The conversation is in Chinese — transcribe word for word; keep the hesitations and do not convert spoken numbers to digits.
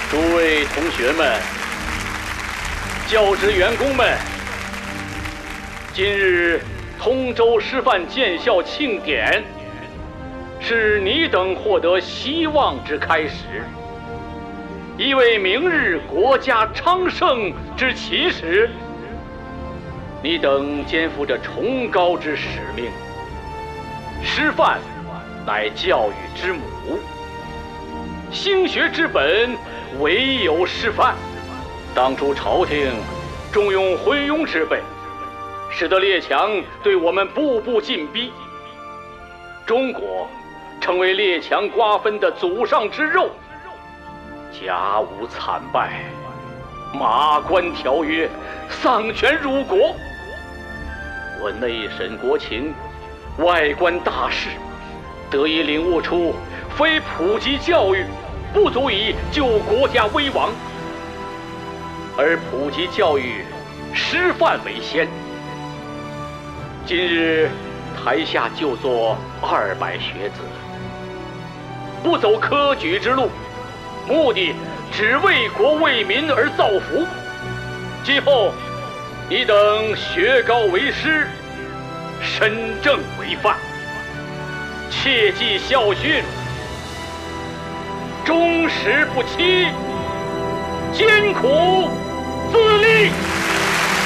诸位同学们、教职员工们，今日通州师范建校庆典，是你等获得希望之开始，亦为明日国家昌盛之起始。你等肩负着崇高之使命，师范乃教育之母，兴学之本唯有师范。当初朝廷重用昏庸之辈，使得列强对我们步步进逼，中国成为列强瓜分的祖上之肉，甲午惨败，马关条约丧权辱国。我内审国情，外观大事，得以领悟出，非普及教育不足以救国家危亡，而普及教育，师范为先。今日台下就坐二百学子，不走科举之路，目的只为国为民而造福。今后你等学高为师，身正为范，切记校训，忠实不欺，艰苦自立。